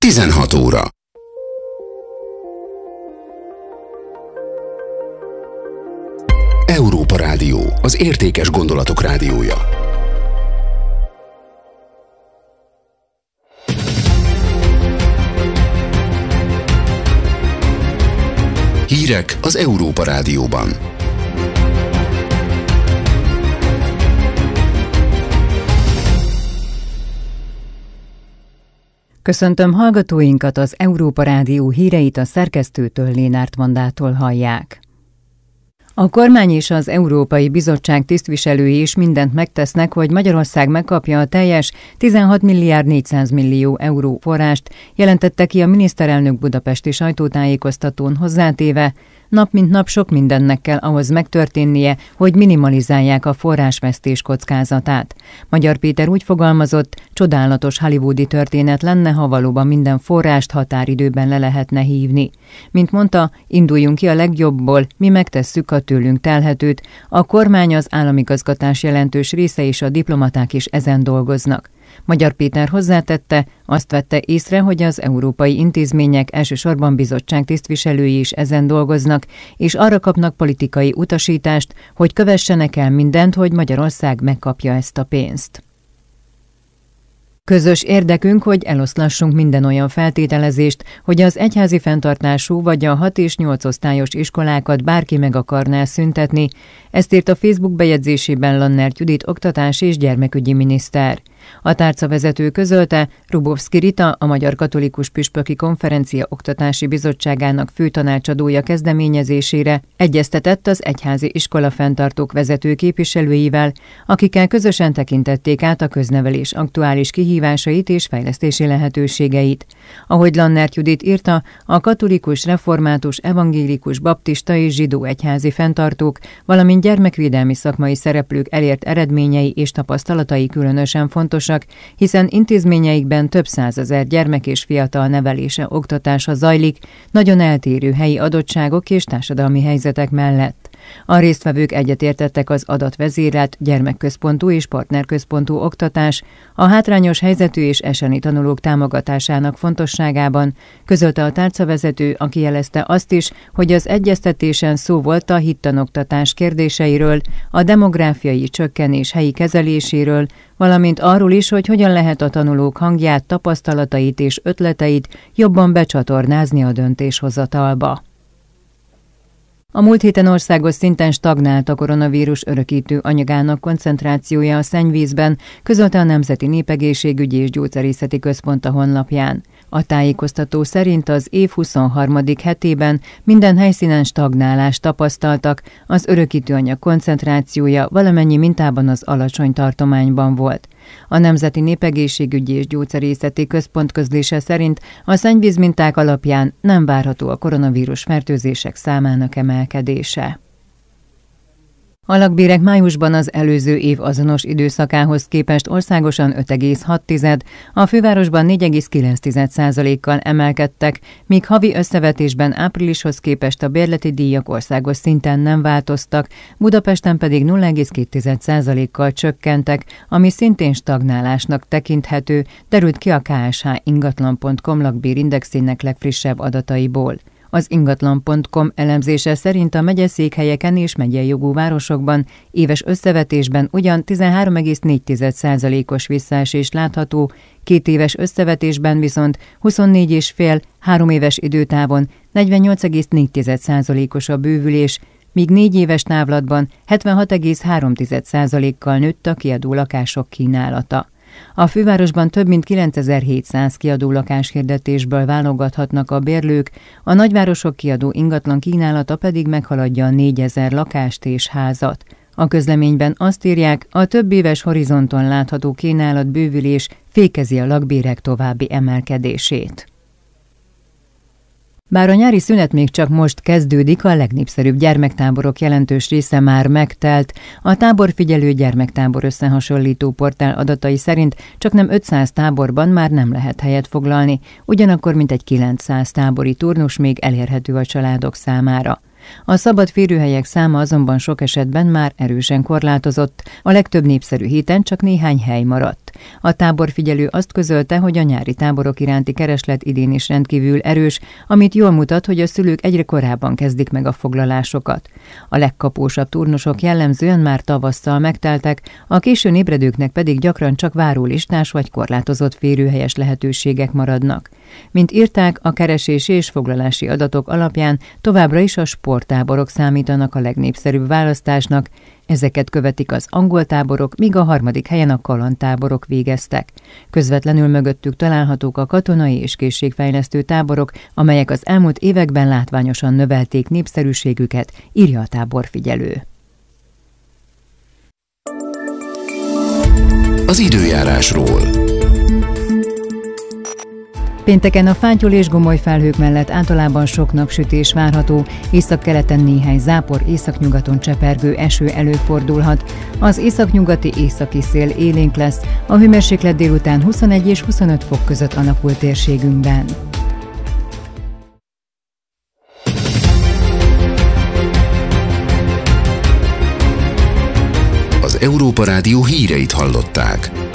16 óra. Európa Rádió, az értékes gondolatok rádiója. Hírek az Európa Rádióban. Köszöntöm hallgatóinkat, az Európa Rádió híreit a szerkesztőtől, Lénárt Vandától hallják. A kormány és az Európai Bizottság tisztviselői is mindent megtesznek, hogy Magyarország megkapja a teljes 16 milliárd 400 millió euró forrást, jelentette ki a miniszterelnök budapesti sajtótájékoztatón, hozzátéve: nap mint nap sok mindennek kell ahhoz megtörténnie, hogy minimalizálják a forrásvesztés kockázatát. Magyar Péter úgy fogalmazott, csodálatos hollywoodi történet lenne, ha valóban minden forrást határidőben le lehetne hívni. Mint mondta, induljunk ki a legjobbból, mi megtesszük a tőlünk telhetőt, a kormány, az államigazgatás jelentős része és a diplomaták is ezen dolgoznak. Magyar Péter hozzátette, azt vette észre, hogy az európai intézmények, elsősorban bizottság tisztviselői is ezen dolgoznak, és arra kapnak politikai utasítást, hogy kövessenek el mindent, hogy Magyarország megkapja ezt a pénzt. Közös érdekünk, hogy eloszlassunk minden olyan feltételezést, hogy az egyházi fenntartású vagy a 6 és 8 osztályos iskolákat bárki meg akarná szüntetni, ezt írt a Facebook bejegyzésében Lannert Judit oktatás és gyermekügyi miniszter. A tárcavezető közölte, Rubovszki Rita, a Magyar Katolikus Püspöki Konferencia Oktatási Bizottságának főtanácsadója kezdeményezésére egyeztetett az egyházi iskola fenntartók vezető képviselőivel, akikkel közösen tekintették át a köznevelés aktuális kihívásait és fejlesztési lehetőségeit. Ahogy Lannert Judit írta, a katolikus, református, evangélikus, baptista és zsidó egyházi fenntartók, valamint gyermekvédelmi szakmai szereplők elért eredményei és tapasztalatai különösen fontosak, hiszen intézményeikben több százezer gyermek és fiatal nevelése, oktatása zajlik, nagyon eltérő helyi adottságok és társadalmi helyzetek mellett. A résztvevők egyetértettek az adatvezérelt, gyermekközpontú és partnerközpontú oktatás, a hátrányos helyzetű és eseni tanulók támogatásának fontosságában, közölte a tárcavezető, aki jelezte azt is, hogy az egyeztetésen szó volt a hittanoktatás kérdéseiről, a demográfiai csökkenés helyi kezeléséről, valamint arról is, hogy hogyan lehet a tanulók hangját, tapasztalatait és ötleteit jobban becsatornázni a döntéshozatalba. A múlt héten országos szinten stagnált a koronavírus örökítő anyagának koncentrációja a szennyvízben, közölte a Nemzeti Népegészségügyi és Gyógyszerészeti Központ a honlapján. A tájékoztató szerint az év 23. hetében minden helyszínen stagnálást tapasztaltak, az örökítőanyag koncentrációja valamennyi mintában az alacsony tartományban volt. A Nemzeti Népegészségügyi és Gyógyszerészeti Központ közlése szerint a szennyvízminták alapján nem várható a koronavírus fertőzések számának emelkedése. A lakbérek májusban az előző év azonos időszakához képest országosan 5,6, a fővárosban 4,9%-kal emelkedtek, míg havi összevetésben áprilishoz képest a bérleti díjak országos szinten nem változtak, Budapesten pedig 0,2%-kal csökkentek, ami szintén stagnálásnak tekinthető, derült ki a KSH ingatlan.com lakbérindexének legfrissebb adataiból. Az ingatlan.com elemzése szerint a megyeszékhelyeken és megyei jogú városokban éves összevetésben ugyan 13,4%-os visszaesés látható, 2 éves összevetésben viszont 24,5-3 éves időtávon 48,4%-os a bővülés, míg 4 éves távlatban 76,3%-kal nőtt a kiadó lakások kínálata. A fővárosban több mint 9700 kiadó lakáshirdetésből válogathatnak a bérlők, a nagyvárosok kiadó ingatlan kínálata pedig meghaladja a 4000 lakást és házat. A közleményben azt írják, a több éves horizonton látható kínálat bővülés fékezi a lakbérek további emelkedését. Bár a nyári szünet még csak most kezdődik, a legnépszerűbb gyermektáborok jelentős része már megtelt. A táborfigyelő gyermektábor összehasonlító portál adatai szerint csaknem 500 táborban már nem lehet helyet foglalni, ugyanakkor mintegy 900 tábori turnus még elérhető a családok számára. A szabad férőhelyek száma azonban sok esetben már erősen korlátozott, a legtöbb népszerű héten csak néhány hely maradt. A táborfigyelő azt közölte, hogy a nyári táborok iránti kereslet idén is rendkívül erős, amit jól mutat, hogy a szülők egyre korábban kezdik meg a foglalásokat. A legkapósabb turnusok jellemzően már tavasszal megteltek, a későn ébredőknek pedig gyakran csak várólistás vagy korlátozott férőhelyes lehetőségek maradnak. Mint írták, a keresési és foglalási adatok alapján továbbra is a sporttáborok számítanak a legnépszerűbb választásnak, ezeket követik az angol táborok, míg a harmadik helyen a kalandtáborok végeztek. Közvetlenül mögöttük találhatók a katonai és készségfejlesztő táborok, amelyek az elmúlt években látványosan növelték népszerűségüket, írja a táborfigyelő. Az időjárásról. Pénteken a fátyol és gomoly felhők mellett általában sok napsütés várható, északkeleten néhány zápor, északnyugaton csepergő eső előfordulhat. Az északnyugati északi szél élénk lesz, a hőmérséklet délután 21 és 25 fok között alakul térségünkben. Az Európa Rádió híreit hallották.